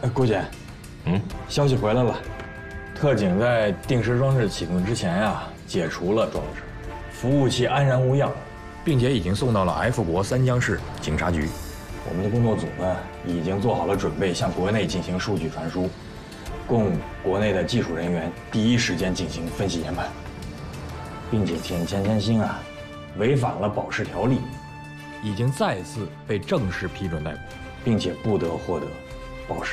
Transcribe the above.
郭姐，消息回来了，特警在定时装置启动之前呀，解除了装置，服务器安然无恙， 并且已经送到了 F 国三江市警察局。 我们的工作组呢，已经做好了准备，向国内进行数据传输，供国内的技术人员第一时间进行分析研判，并且田千星啊，违反了保释条例， 已经再次被正式批准逮捕， 并且不得获得